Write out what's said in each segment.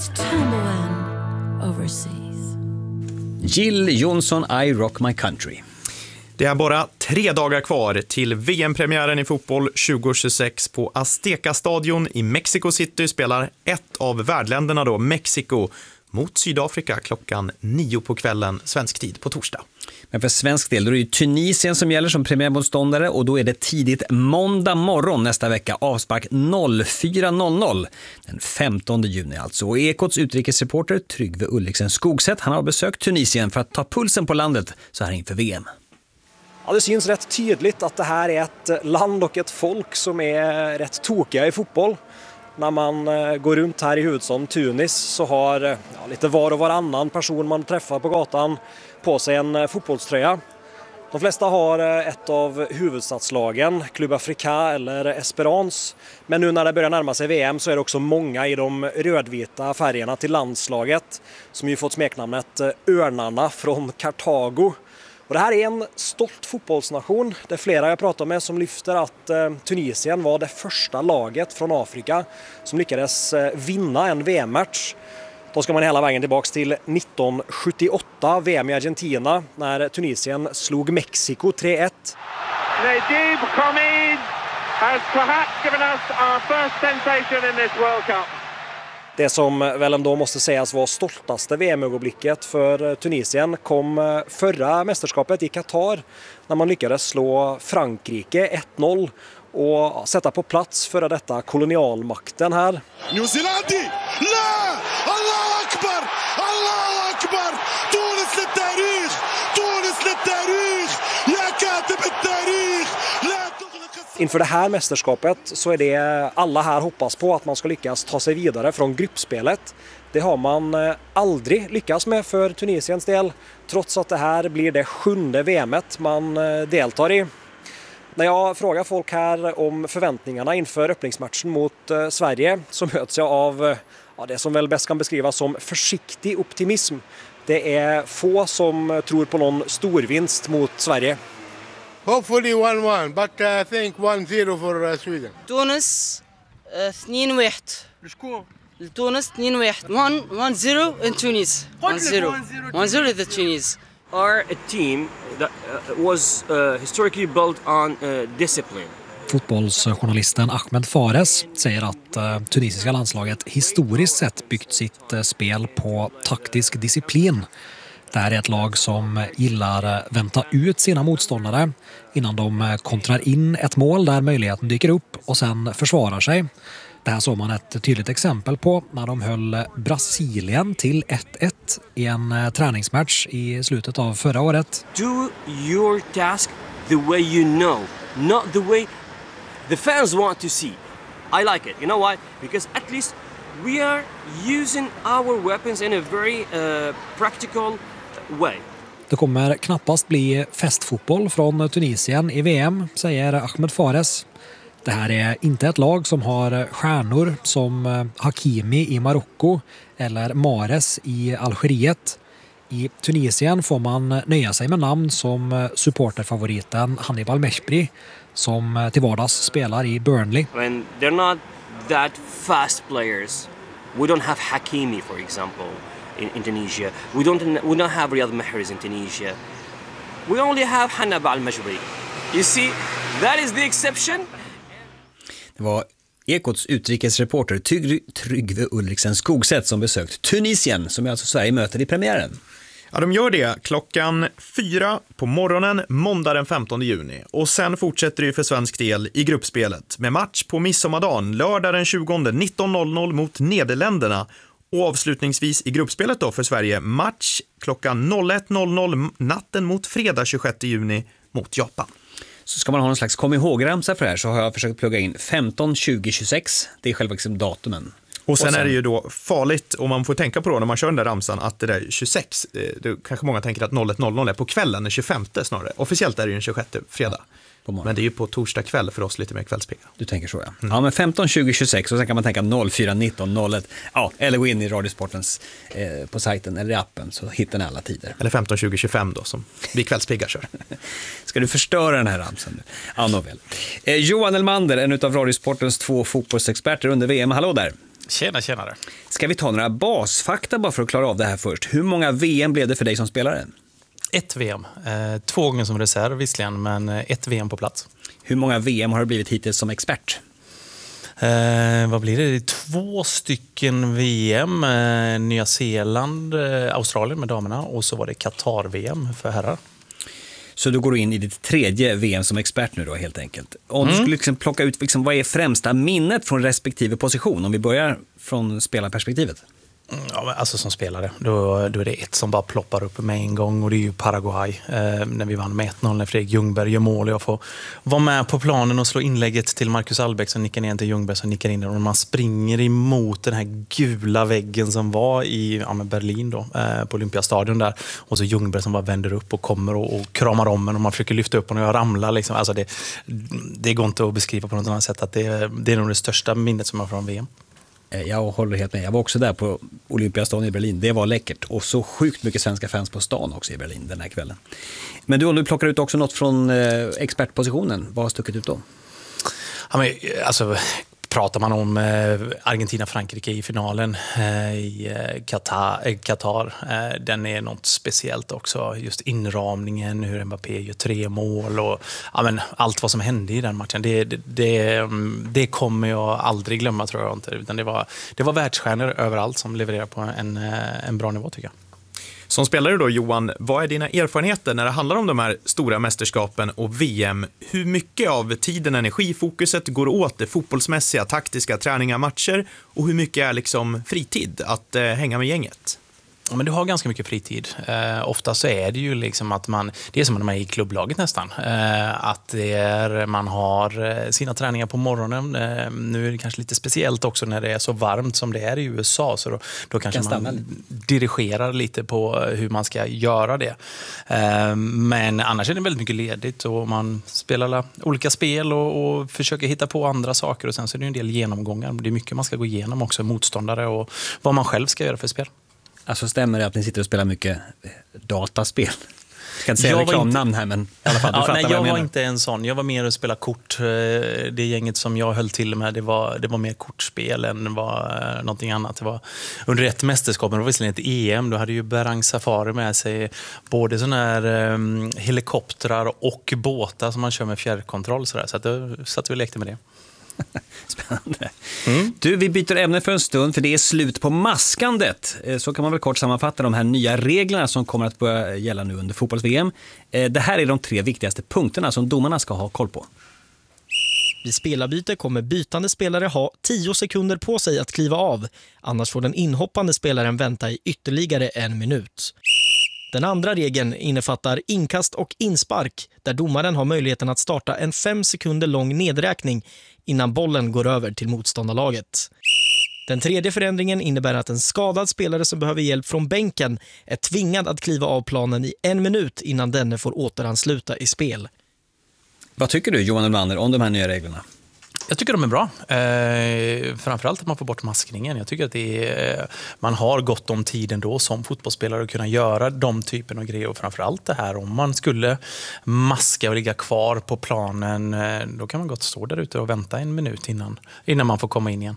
It's tumbling overseas. Jill Johnson, I Rock My Country. Det är bara 3 dagar kvar till VM-premiären i fotboll 2026 på Azteca-stadion i Mexico City spelar ett av värdländerna då, Mexiko, mot Sydafrika klockan 9 på kvällen svensk tid på torsdag. Men för svensk del då är det ju Tunisien som gäller som premiärmotståndare och då är det tidigt måndag morgon nästa vecka, avspark 04.00 den 15 juni alltså. Och Ekots utrikesreporter Tryggve Ulriksen Skogsätt, han har besökt Tunisien för att ta pulsen på landet så här inför VM. Ja, det syns rätt tydligt att det här är ett land och ett folk som är rätt tokiga i fotboll. När man går runt här i huvudstaden Tunis så har lite var och varannan person man träffar på gatan på sig en fotbollströja. De flesta har ett av huvudstadslagen, Club Africa eller Esperance. Men nu när det börjar närma sig VM så är det också många i de rödvita färgerna till landslaget som ju fått smeknamnet Örnarna från Kartago. Och det här är en stolt fotbollsnation. Det är flera jag pratar med som lyfter att Tunisien var det första laget från Afrika som lyckades vinna en VM-match. Då ska man hela vägen tillbaka till 1978, VM i Argentina, när Tunisien slog Mexiko 3-1. Najeeb Khamid has perhaps given us our first sensation in this World Cup. Det som väl ändå måste sägas var stoltaste VM-ögonblicket för Tunisien kom förra mästerskapet i Qatar när man lyckades slå Frankrike 1-0 och sätta på plats för detta kolonialmakten här. New Zealandi! La! Allahu Akbar! Allahu Akbar! Tunis للتاريخ! Tunis للتاريخ! يا كاتب التاريخ! Inför det här mästerskapet så är det alla här hoppas på att man ska lyckas ta sig vidare från gruppspelet. Det har man aldrig lyckats med för Tunisiens del, trots att det här blir det 7:e VM:et man deltar i. När jag frågar folk här om förväntningarna inför öppningsmatchen mot Sverige så möts jag av det som väl bäst kan beskrivas som försiktig optimism. Det är få som tror på någon storvinst mot Sverige. Hopefully 1-1, but I think 1-0 for Sweden. تونس 2-1 لشكون؟ لتونس 2-1 1-0 in Tunis 1-0 the Tunis are a team that was historically built on discipline. Fotbollsjournalisten Ahmed Fares säger att tunisiska landslaget historiskt sett byggt sitt spel på taktisk disciplin. Det här är ett lag som gillar vänta ut sina motståndare innan de kontrar in ett mål där möjligheten dyker upp och sen försvarar sig. Det här såg man ett tydligt exempel på när de höll Brasilien till 1-1 i en träningsmatch i slutet av förra året. Do your task the way you know, not the way the fans want to see. I like it. You know why? Because at least we are using our weapons in a very practical way. Det kommer knappast bli festfotboll från Tunisien i VM, säger Ahmed Fares. Det här är inte ett lag som har stjärnor som Hakimi i Marocko eller Mahrez i Algeriet. I Tunisien får man nöja sig med namn som supporterfavoriten Hannibal Meshbri som till vardags spelar i Burnley. When they're not that fast players. We don't have Hakimi, for example, in Tunisia. We don't have Riyad Mahrez in Tunisia. We only have Hannibal Meshbri. You see, that is the exception. Det var Ekots utrikesreporter Tryggve Ulriksen Skogsätt som besökt Tunisien, som alltså Sverige möter i premiären. Ja, de gör det klockan 4 på morgonen måndag den 15 juni. Och sen fortsätter det för svensk del i gruppspelet med match på midsommardagen lördag den 20 19.00 mot Nederländerna. Och avslutningsvis i gruppspelet då för Sverige match klockan 01.00 natten mot fredag 26 juni mot Japan. Så ska man ha någon slags kom ihåg-ramsa för det här så har jag försökt plugga in 15, 20, 26. Det är själva datumen. Och sen är det ju då farligt, och man får tänka på då när man kör den där ramsan, att det där 26, det kanske många tänker att 01.00 är på kvällen den 25 snarare. Officiellt är det ju den 26 fredag. Men det är ju på torsdag kväll för oss lite mer kvällspigga. Du tänker så, ja. Ja, men 15, 20, 26 och sen kan man tänka 04, 19, 01. Ja, eller gå in i Radiosportens på sajten eller i appen så hittar ni alla tider. Eller 15, 20, 25 då som vi kvällspiggar kör. Ska du förstöra den här ramsan nu? Ja, nåväl. Johan Elmander, en av Radiosportens 2 fotbollsexperter under VM. Hallå där! Tjenare. Ska vi ta några basfakta bara för att klara av det här först? Hur många VM blev det för dig som spelare? 1 VM. 2 gånger som reserv visserligen, men 1 VM på plats. Hur många VM har du blivit hittills som expert? Vad blir det? 2 stycken VM. Nya Zeeland, Australien med damerna, och så var det Qatar-VM för herrar. Så du går in i ditt 3:e VM som expert nu då helt enkelt. Om du skulle liksom plocka ut liksom, vad är främsta minnet från respektive position? Om vi börjar från spelarperspektivet. Ja, alltså som spelare, då är det ett som bara ploppar upp med en gång, och det är ju Paraguay. När vi vann med 1-0 när Fredrik Ljungberg gör mål, och jag får vara med på planen och slå inlägget till Marcus Albeck som nickar ner till Ljungberg som nickar in den, och man springer emot den här gula väggen som var i Berlin då, på Olympiastadion där, och så Ljungberg som bara vänder upp och kommer och kramar om en, och man försöker lyfta upp honom och jag ramlar liksom. Alltså det går inte att beskriva på något annat sätt, att det är nog det största minnet som jag har från VM. Jag håller helt med. Jag var också där på Olympiastadion i Berlin. Det var läckert. Och så sjukt mycket svenska fans på stan också i Berlin den här kvällen. Men du, om du plockar ut också något från expertpositionen, vad har stuckit ut då? Ja, men, alltså, pratar man om Argentina-Frankrike i finalen i Qatar, den är något speciellt också. Just inramningen, hur Mbappé gör 3 mål och allt vad som hände i den matchen. Det kommer jag aldrig glömma, tror jag inte. Utan det var världsstjärnor överallt som levererar på en bra nivå, tycker jag. Som spelare då, Johan, vad är dina erfarenheter när det handlar om de här stora mästerskapen och VM? Hur mycket av tiden, energifokuset går åt det fotbollsmässiga, taktiska, träningar, matcher, och hur mycket är liksom fritid att hänga med gänget? Ja, men du har ganska mycket fritid. Ofta så är det ju liksom att det är som att man är i klubblaget nästan. Att man har sina träningar på morgonen. Nu är det kanske lite speciellt också när det är så varmt som det är i USA. Så då kanske man dirigerar lite på hur man ska göra det. Men annars är det väldigt mycket ledigt och man spelar olika spel och försöker hitta på andra saker. Och sen så är det en del genomgångar. Det är mycket man ska gå igenom också, motståndare och vad man själv ska göra för spel. Alltså stämmer det att ni sitter och spelar mycket dataspel? Jag kan inte säga reklamnamn här, men i alla fall, du fattar vad jag menar. Jag var inte en sån. Jag var mer att spela kort. Det gänget som jag höll till med, det var mer kortspel än någonting annat. Det var under ett mästerskap, men det var visserligen ett EM. Då hade ju Berang Safari med sig både såna här helikoptrar och båtar som man kör med fjärrkontroll. Så då satt vi och lekte med det. Spännande. Du, vi byter ämne för en stund, för det är slut på maskandet. Så kan man väl kort sammanfatta de här nya reglerna som kommer att börja gälla nu under fotbolls-VM. Det här är de 3 viktigaste punkterna som domarna ska ha koll på. Vid spelarbyte kommer bytande spelare ha 10 sekunder på sig att kliva av. Annars får den inhoppande spelaren vänta i ytterligare 1 minut. Den andra regeln innefattar inkast och inspark, där domaren har möjligheten att starta en 5 sekunder lång nedräkning innan bollen går över till motståndarlaget. Den tredje förändringen innebär att en skadad spelare som behöver hjälp från bänken är tvingad att kliva av planen i 1 minut innan denne får återansluta i spel. Vad tycker du, Johan Elmander, om de här nya reglerna? Jag tycker de är bra. Framförallt att man får bort maskningen. Jag tycker att man har gott om tiden då som fotbollsspelare att kunna göra de typen av grejer. Och framförallt det här, om man skulle maska och ligga kvar på planen, då kan man gott stå där ute och vänta 1 minut innan man får komma in igen.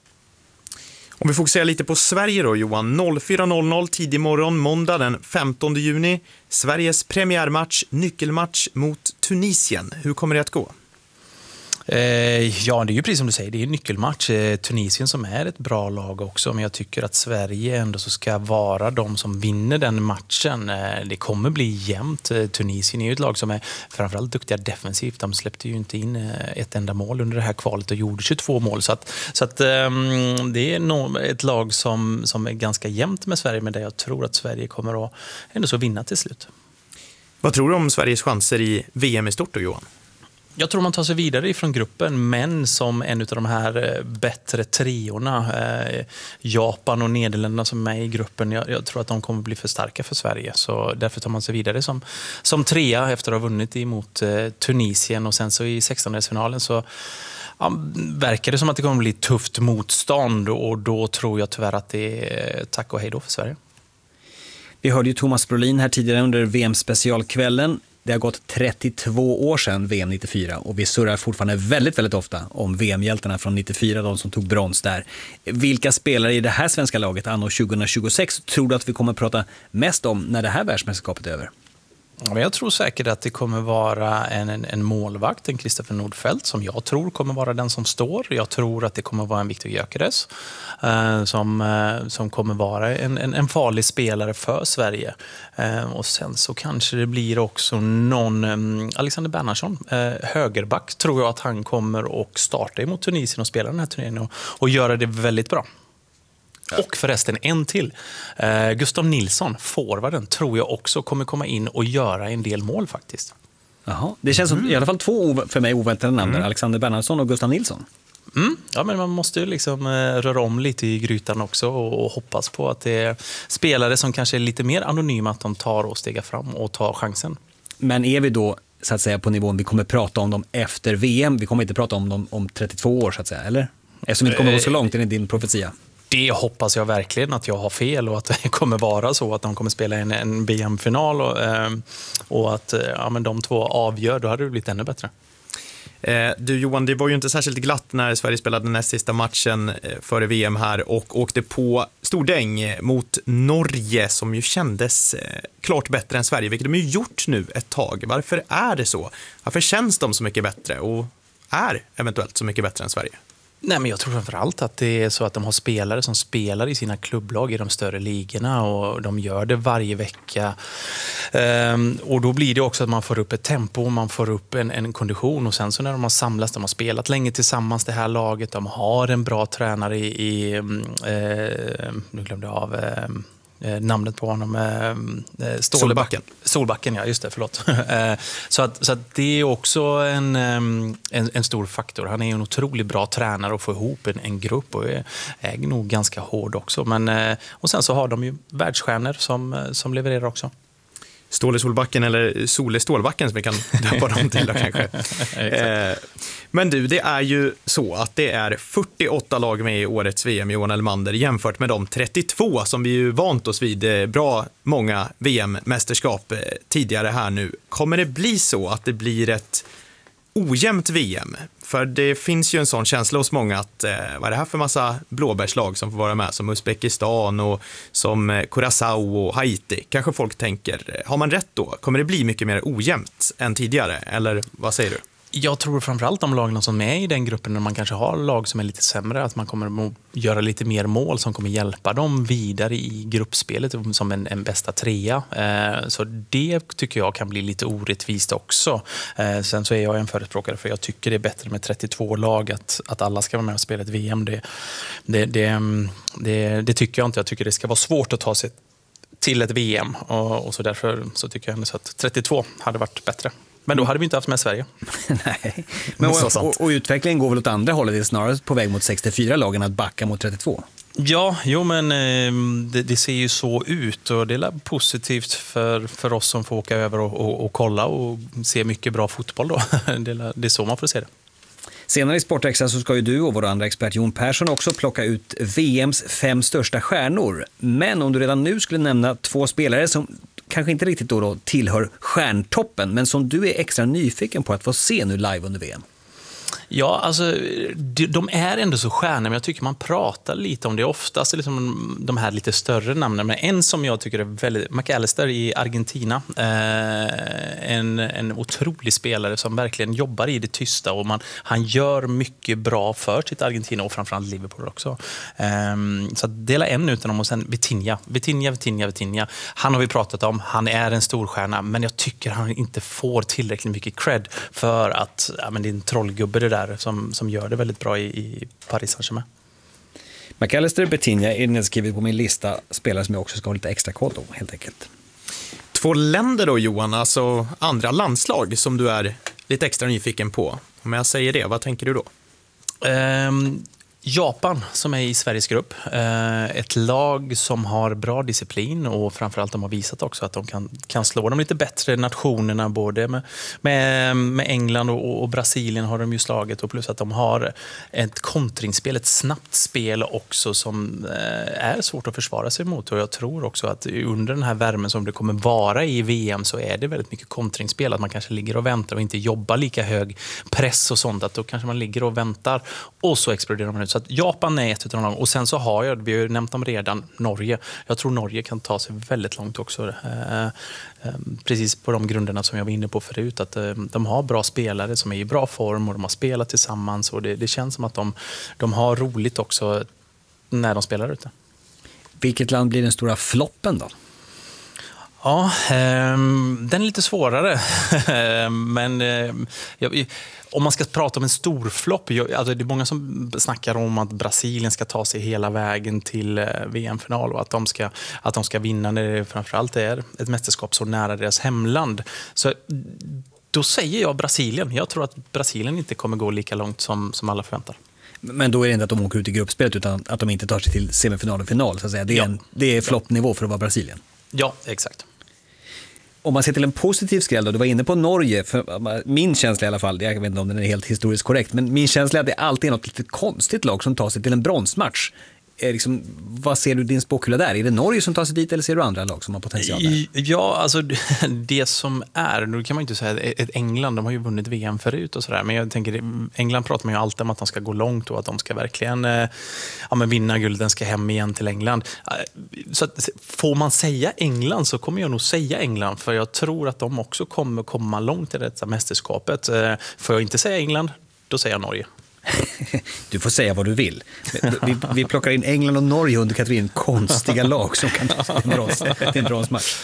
Om vi fokuserar lite på Sverige då, Johan. 04.00 tidig morgon, måndag den 15 juni. Sveriges premiärmatch, nyckelmatch mot Tunisien. Hur kommer det att gå? Ja, det är ju precis som du säger, det är en nyckelmatch. Tunisien som är ett bra lag också, men jag tycker att Sverige ändå så ska vara de som vinner den matchen. Det kommer bli jämnt. Tunisien är ju ett lag som är framförallt duktiga defensivt. De släppte ju inte in ett enda mål under det här kvalet och gjorde 22 mål. Så att det är nog ett lag som är ganska jämnt med Sverige, men där jag tror att Sverige kommer att ändå så vinna till slut. Vad tror du om Sveriges chanser i VM i stort då, Johan? Jag tror man tar sig vidare ifrån gruppen, men som en av de här bättre treorna, Japan och Nederländerna som är med i gruppen, jag tror att de kommer bli för starka för Sverige. Så därför tar man sig vidare som trea efter att ha vunnit emot Tunisien, och sen så i 16-delsfinalen så verkar det som att det kommer bli tufft motstånd, och då tror jag tyvärr att det är tack och hej då för Sverige. Vi hörde ju Thomas Brolin här tidigare under VM-specialkvällen. Det har gått 32 år sedan VM 94 och vi surrar fortfarande väldigt, väldigt ofta om VM-hjältarna från 94, de som tog brons där. Vilka spelare i det här svenska laget anno 2026 tror du att vi kommer att prata mest om när det här världsmästerskapet är över? Men jag tror säkert att det kommer vara en målvakt, en Kristoffer Nordfeldt, som jag tror kommer vara den som står. Jag tror att det kommer vara en Viktor Gyökeres som kommer vara en farlig spelare för Sverige. Och sen så kanske det blir också någon Alexander Bernhardsson, högerback, tror jag att han kommer att starta emot Tunisien och spela den här turneringen och göra det väldigt bra. Och förresten en till. Gustav Nilsson, forwarden, tror jag också kommer komma in och göra en del mål faktiskt. Jaha, det känns som i alla fall två för mig oväntade namn där, Alexander Bernhardsson och Gustav Nilsson. Ja, men man måste ju liksom röra om lite i grytan också och hoppas på att det är spelare som kanske är lite mer anonyma, att de tar och stegar fram och tar chansen. Men är vi då så att säga på nivån vi kommer prata om dem efter VM? Vi kommer inte prata om dem om 32 år så att säga, eller? Eftersom vi inte kommer gå så långt, är det din profetia? Det hoppas jag verkligen att jag har fel och att det kommer vara så att de kommer spela en VM-final och att men de två avgör, då hade det blivit ännu bättre. Du Johan, det var ju inte särskilt glatt när Sverige spelade den näst sista matchen före VM här och åkte på stordäng mot Norge som ju kändes klart bättre än Sverige, vilket de ju gjort nu ett tag. Varför är det så? Varför känns de så mycket bättre och är eventuellt så mycket bättre än Sverige? Nej, men jag tror framförallt att det är så att de har spelare som spelar i sina klubblag i de större ligorna och de gör det varje vecka. Och då blir det också att man får upp ett tempo, man får upp en kondition och sen så när de har samlats, de har spelat länge tillsammans det här laget, de har en bra tränare nu glömde jag av namnet på honom, Solbacken, ja just det, förlåt. så att det är också en stor faktor. Han är en otroligt bra tränare och får ihop en grupp och är nog ganska hård också. Men, och sen så har de ju världsstjärnor som levererar också. Ståle Solbacken eller Sole Stålbacken som vi kan döpa dem till då, kanske. Men du, det är ju så att det är 48 lag med i årets VM, Johan Elmander, jämfört med de 32 som vi ju vant oss vid bra många VM-mästerskap tidigare här nu. Kommer det bli så att det blir ett ojämnt VM? För det finns ju en sån känsla hos många att vad är det här för massa blåbärslag som får vara med, som Uzbekistan och som Curaçao och Haiti. Kanske folk tänker, har man rätt då? Kommer det bli mycket mer ojämnt än tidigare? Eller vad säger du? Jag tror framförallt de lagen som är i den gruppen, när man kanske har lag som är lite sämre, att man kommer att göra lite mer mål som kommer hjälpa dem vidare i gruppspelet som en bästa trea. Så det tycker jag kan bli lite orättvist också. Sen så är jag en förespråkare för jag tycker det är bättre med 32 lag, att alla ska vara med och spela ett VM. Det tycker jag inte. Jag tycker det ska vara svårt att ta sig till ett VM och så därför så tycker jag ändå så att 32 hade varit bättre. Men då hade vi inte haft med Sverige. Nej. Men och utvecklingen går väl åt andra hållet. Det är snarare på väg mot 64 lagen att backa mot 32. Ja, men det ser ju så ut och det är positivt för oss som får åka över och kolla och se mycket bra fotboll då. Det är så man får se det. Senare i Sportextra så ska ju du och vår andra expert Jon Persson också plocka ut VMs 5 största stjärnor. Men om du redan nu skulle nämna 2 spelare som kanske inte riktigt då tillhör stjärntoppen, men som du är extra nyfiken på att få se nu live under VM. Ja, alltså de är ändå så stjärnor, men jag tycker man pratar lite om det oftast, liksom de här lite större namnen. Men en som jag tycker är väldigt, McAllister i Argentina, en otrolig spelare som verkligen jobbar i det tysta och han gör mycket bra för sitt Argentina och framförallt Liverpool också. Så att dela en utan dem och sen Vitinha. Han har vi pratat om, han är en stor stjärna, men jag tycker han inte får tillräckligt mycket cred för att det är en trollgubbe det där som gör det väldigt bra i Paris Saint-Germain. McAllister, Vitinha är nedskrivet på min lista spelare som jag också ska ha lite extra koll på, helt enkelt. 2 länder då, Johan, alltså andra landslag som du är lite extra nyfiken på. Om jag säger det, vad tänker du då? Japan som är i Sveriges grupp. Ett lag som har bra disciplin och framförallt de har visat också att de kan slå de lite bättre nationerna. Både med England och Brasilien har de ju slagit, och plus att de har ett kontringsspel, ett snabbt spel också som är svårt att försvara sig mot. Och jag tror också att under den här värmen som det kommer vara i VM så är det väldigt mycket kontringsspel. Att man kanske ligger och väntar och inte jobbar lika hög press och sånt. Att då kanske man ligger och väntar och så exploderar man ut. Så att Japan är ett utav dem. Och sen så har vi har ju nämnt dem redan, Norge. Jag tror Norge kan ta sig väldigt långt också. Precis på de grunderna som jag var inne på förut. Att de har bra spelare som är i bra form och de har spelat tillsammans. Och det känns som att de har roligt också när de spelar ute. Vilket land blir den stora floppen då? Ja, den är lite svårare. Men om man ska prata om en stor flopp, alltså det är många som snackar om att Brasilien ska ta sig hela vägen till VM-final och att de ska vinna när det framförallt är ett mästerskap så nära deras hemland. Så då säger jag Brasilien. Jag tror att Brasilien inte kommer gå lika långt som alla förväntar. Men då är det inte att de åker ut i gruppspelet utan att de inte tar sig till semifinal och final, så att säga. Det är floppnivå för att vara Brasilien. Ja, exakt. Om man ser till en positiv skräll då, du var inne på Norge, för min känsla i alla fall, jag vet inte om den är helt historiskt korrekt, men min känsla är att det alltid är något lite konstigt lag som tar sig till en bronsmatch. Vad ser du din spåkula där? Är det Norge som tar sig dit eller ser du andra lag som har potential där? Ja, alltså det som är, då kan man inte säga att England, de har ju vunnit VM förut och sådär, men jag tänker, England pratar man ju alltid om att de ska gå långt och att de ska verkligen vinna guld, den ska hem igen till England. Så att, får man säga England så kommer jag nog säga England, för jag tror att de också kommer komma långt i detta mästerskapet. Får jag inte säga England, då säger jag Norge. Du får säga vad du vill. Vi plockar in England och Norge under kategorin konstiga lag som kan ta till en bronsmatch.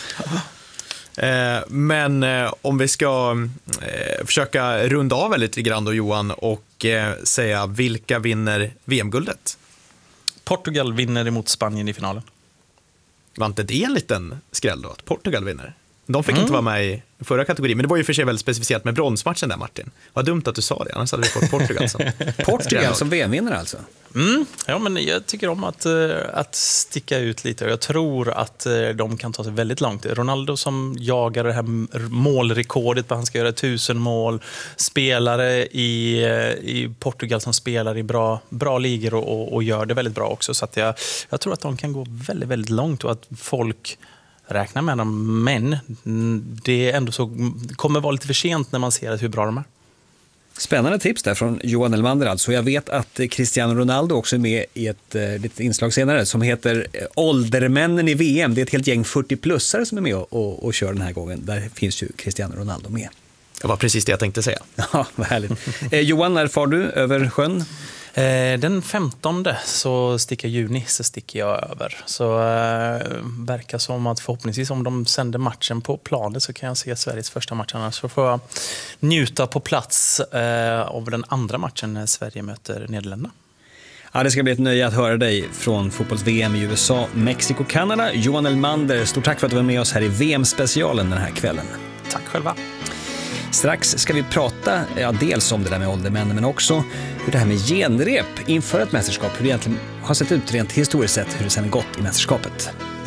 Men om vi ska försöka runda av lite grann då, Johan, och säga vilka vinner VM-guldet? Portugal vinner emot Spanien i finalen. Var inte det en liten skräll då, att Portugal vinner? De fick inte vara med i förra kategorin, men det var ju för sig väldigt specificerat med bronsmatchen där, Martin. Vad dumt att du sa det, annars hade vi fått Portugal som Portugal som VM-vinnare alltså? Ja, men jag tycker om att sticka ut lite, och jag tror att de kan ta sig väldigt långt. Ronaldo som jagar det här målrekordet på han ska göra 1000 mål, spelare i Portugal som spelar i bra ligor och gör det väldigt bra också. Så att jag tror att de kan gå väldigt, väldigt långt och att folk räknar med dem, men det är ändå så, kommer vara lite för sent när man ser hur bra de är. Spännande tips där från Johan Elmander alltså. Jag vet att Cristiano Ronaldo också är med i ett litet inslag senare som heter Åldermännen i VM. Det är ett helt gäng 40-plussare som är med och kör den här gången. Där finns ju Cristiano Ronaldo med. Det var precis det jag tänkte säga. Ja, vad härligt. Johan, när far du över sjön? Den 15 så sticker juni så sticker jag över. Så verkar som att förhoppningsvis om de sänder matchen på planet så kan jag se Sveriges första match. Annars så får jag njuta på plats av den andra matchen när Sverige möter Nederländerna. Ja, det ska bli ett nöje att höra dig från fotbolls-VM i USA, Mexiko, Kanada. Johan Elmander, stort tack för att du var med oss här i VM-specialen den här kvällen. Tack själva. Strax ska vi prata dels om det där med åldermännen, men också hur det här med genrep inför ett mästerskap, hur det egentligen har sett ut rent historiskt sett, hur det sedan gått i mästerskapet.